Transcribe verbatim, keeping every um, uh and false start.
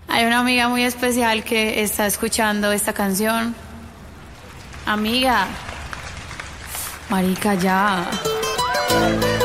Hay una amiga muy especial que está escuchando esta canción. Amiga, marica, ya.